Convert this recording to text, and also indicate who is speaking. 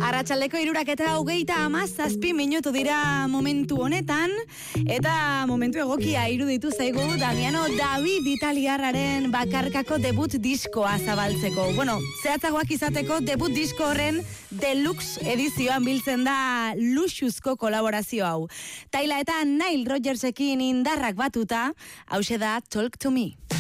Speaker 1: Arratsaldeko 3:27 minutu dira momentu honetan, eta momentu egokia iruditu zaigu Damiano David italiarraren bakarkako debut diskoa zabaltzeko. Bueno, zehatzagoak izateko debut disko horren deluxe edizioan biltzen da luxuzko kolaborazio hau. Tyla eta Nile Rodgersekin indarrak batuta, hauxe da Talk to Me.